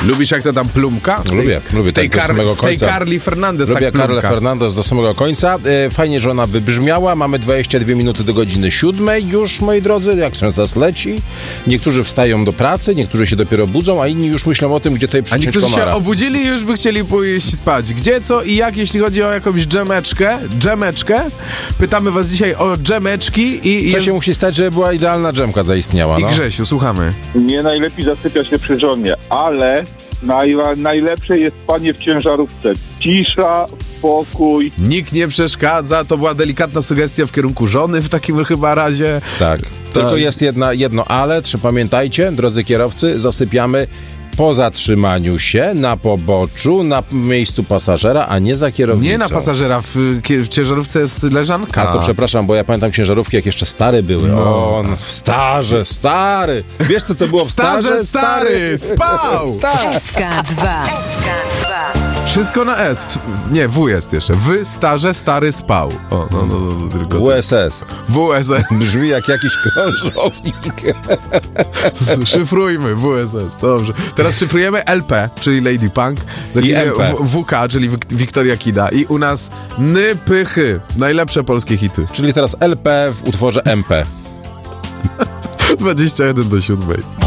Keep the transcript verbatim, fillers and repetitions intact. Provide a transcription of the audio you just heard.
Lubisz jak to tam plumka? W tej, Lubię, lubię w tej, tak do Kar- samego w tej końca. Carly Fernandez Lubię tak plumka. Carlę Fernandez do samego końca. E, fajnie, że ona wybrzmiała. Mamy dwadzieścia dwie minuty do godziny siódmej już, moi drodzy, jak czas leci. Niektórzy wstają do pracy, niektórzy się dopiero budzą, a inni już myślą o tym, gdzie tutaj A przyciąć niektórzy komara. się obudzili i już by chcieli pójść spać. Gdzie, co i jak, jeśli chodzi o jakąś dżemeczkę? Dżemeczkę? Pytamy was dzisiaj o dżemeczki i... Co jest... się musi stać, żeby była idealna dżemka zaistniała, I no? Grzesiu, słuchamy. Nie najlepiej zasypia się przy żonie, ale naj, najlepsze jest spanie w ciężarówce. Cisza, spokój. Nikt nie przeszkadza, to była delikatna sugestia w kierunku żony w takim chyba razie. Tak. Tylko jest jedna, jedno ale, czy pamiętajcie, drodzy kierowcy, zasypiamy po zatrzymaniu się, na poboczu, na miejscu pasażera, a nie za kierownicą. Nie na pasażera, w, w ciężarówce jest leżanka. A to przepraszam, bo ja pamiętam ciężarówki, jak jeszcze stare były. No. On, w starze, stary. Wiesz, co to było w starze? Starze, stary, spał! Tak. S K dwa. Wszystko na S. Nie, W jest jeszcze. W, starze, stary, spał. O, no, no, no, no tylko W S S. W S S. Brzmi jak jakiś krążownik. Szyfrujmy W S S. Dobrze. Teraz szyfrujemy L P, czyli Lady Punk. Za I chwilę M P. W- WK, czyli Wik- Wiktoria Kida. I u nas Ny, Pychy. Najlepsze polskie hity. Czyli teraz L P w utworze M P. dwadzieścia jeden do siódmej.